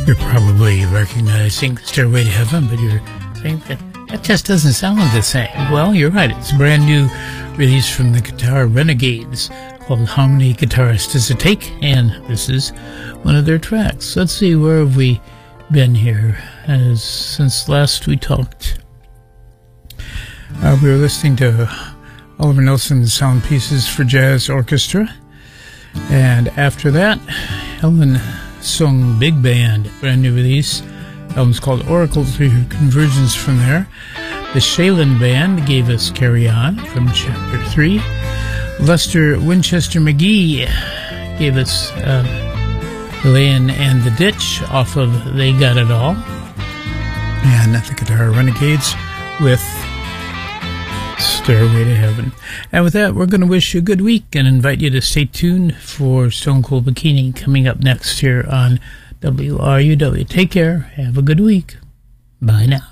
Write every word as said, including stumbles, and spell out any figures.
You're probably recognizing Stairway to Heaven, but you're saying that that just doesn't sound the same. Well, you're right. It's a brand new release from the Guitar Renegades called How Many Guitarists Does It Take? And this is one of their tracks. Let's see, where have we been here? As since last we talked, uh, we were listening to Oliver Nelson's Sound Pieces for Jazz Orchestra. And after that, Helen Sung Big Band, brand new release. The album's called Oracle, three conversions from there. The Shaylin Band gave us Carry On from Chapter three. Lester Winchester McGee gave us uh, Layin' and the Ditch off of They Got It All. And the Guitar Renegades with Stairway to Heaven. And with that, we're going to wish you a good week and invite you to stay tuned for Stone Cold Bikini coming up next here on W R U W. Take care. Have a good week. Bye now.